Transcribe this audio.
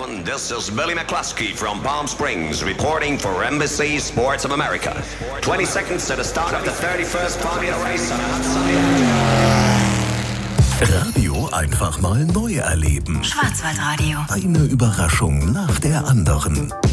gentlemen, this is Billy McCluskey from Palm Springs reporting for NBC Sports of America. 20 seconds to the start of the 31st Formula Race on a hot sunny afternoon. Radio einfach mal neu erleben. Schwarzwaldradio. Eine Überraschung nach der anderen.